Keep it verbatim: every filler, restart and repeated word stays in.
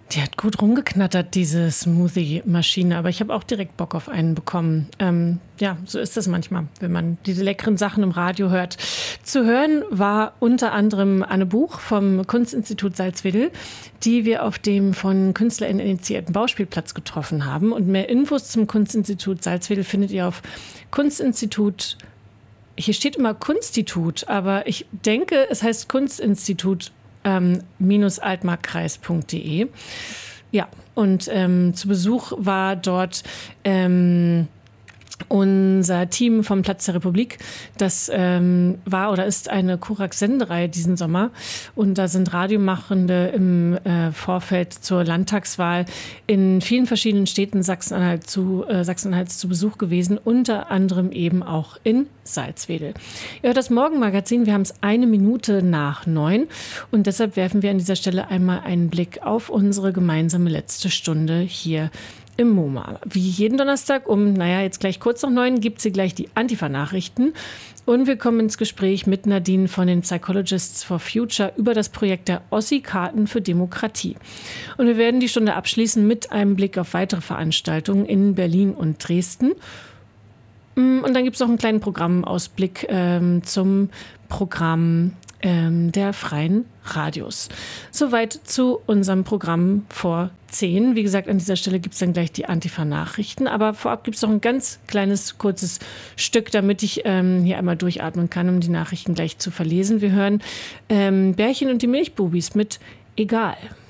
Die hat gut rumgeknattert, diese Smoothie-Maschine, aber ich habe auch direkt Bock auf einen bekommen. Ähm, ja, so ist das manchmal, wenn man diese leckeren Sachen im Radio hört. Zu hören war unter anderem Anne Buch vom Kunstinstitut Salzwedel, die wir auf dem von KünstlerInnen initiierten Bauspielplatz getroffen haben. Und mehr Infos zum Kunstinstitut Salzwedel findet ihr auf Kunstinstitut. Hier steht immer Kunstitut, aber ich denke, es heißt Kunstinstitut Ähm, altmarkkreis punkt de. Ja, und ähm, zu Besuch war dort ähm, unser Team vom Platz der Republik. Das ähm, war oder ist eine Kurak-Sendereihe diesen Sommer. Und da sind Radiomachende im äh, Vorfeld zur Landtagswahl in vielen verschiedenen Städten Sachsen-Anhalt zu, äh, Sachsen-Anhalts zu Besuch gewesen, unter anderem eben auch in Salzwedel. Ihr hört das Morgenmagazin, wir haben es eine Minute nach neun und deshalb werfen wir an dieser Stelle einmal einen Blick auf unsere gemeinsame letzte Stunde hier im MoMA. Wie jeden Donnerstag um, naja, jetzt gleich kurz nach neun, gibt es hier gleich die Antifa-Nachrichten. Und wir kommen ins Gespräch mit Nadine von den Psychologists for Future über das Projekt der Ossi-Karten für Demokratie. Und wir werden die Stunde abschließen mit einem Blick auf weitere Veranstaltungen in Berlin und Dresden. Und dann gibt es noch einen kleinen Programmausblick ähm, zum Programm ähm, der Freien Radios. Soweit zu unserem Programm vor zehn. Wie gesagt, an dieser Stelle gibt es dann gleich die Antifa-Nachrichten. Aber vorab gibt es noch ein ganz kleines, kurzes Stück, damit ich ähm, hier einmal durchatmen kann, um die Nachrichten gleich zu verlesen. Wir hören ähm, Bärchen und die Milchbubis mit Egal.